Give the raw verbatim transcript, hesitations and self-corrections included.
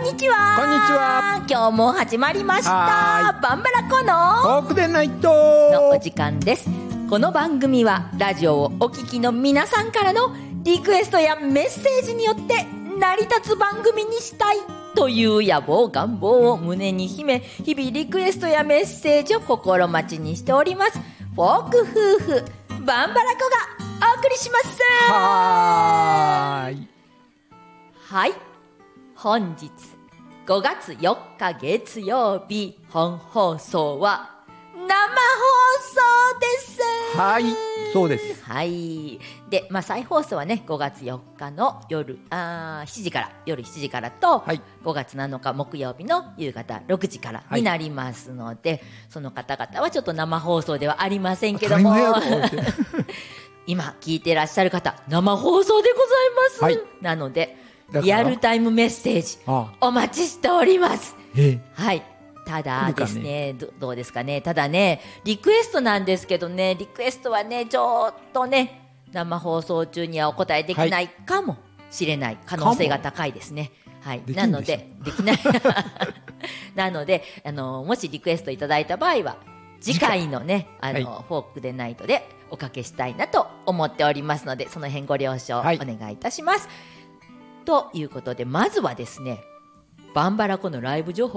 にちは。 こんにちは。 今日も始まりましたバンバラコのトークでないとのお時間です。この番組はラジオをお聞きの皆さんからのリクエストやメッセージによって成り立つ番組にしたいという野望願望を胸に秘め、日々リクエストやメッセージを心待ちにしております。フォーク夫婦バンバラコがお送りします。 はーい。 はい、本日ごがつよっか月曜日、本放送は生放送です。 はい、そうです。 はい。で、まあ、再放送はね、ごがつよっかの夜あしちじから、夜しちじからと、はい、ごがつなのか木曜日の夕方ろくじからになりますので、はい、その方々はちょっと生放送ではありませんけども、今聞いてらっしゃる方、生放送でございます。はい、なので、リアルタイムメッセージお待ちしております。 えはい。ただですね、ど, どうですかね。ただね、リクエストなんですけどね、リクエストはね、ちょっとね、生放送中にはお答えできないかもしれない可能性が高いですね。はい。なので、できない。なので、あの、もしリクエストいただいた場合は、次回のね、あの、はい、フォークでナイトでおかけしたいなと思っておりますので、その辺ご了承お願いいたします。はい、ということで、まずはですね、バンバラコのライブ情報